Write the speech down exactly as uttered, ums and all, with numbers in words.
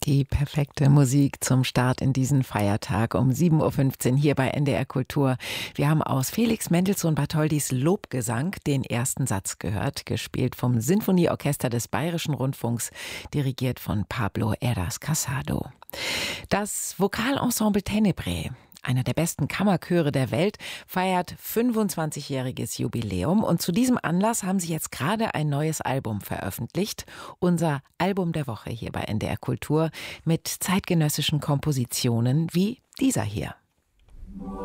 Die perfekte Musik zum Start in diesen Feiertag um sieben Uhr fünfzehn hier bei N D R Kultur. Wir haben aus Felix Mendelssohn Bartholdys Lobgesang den ersten Satz gehört, gespielt vom Sinfonieorchester des Bayerischen Rundfunks, dirigiert von Pablo Heras Casado. Das Vokalensemble Tenebrae, einer der besten Kammerchöre der Welt, feiert fünfundzwanzigjähriges Jubiläum und zu diesem Anlass haben sie jetzt gerade ein neues Album veröffentlicht. Unser Album der Woche hier bei N D R Kultur mit zeitgenössischen Kompositionen wie dieser hier.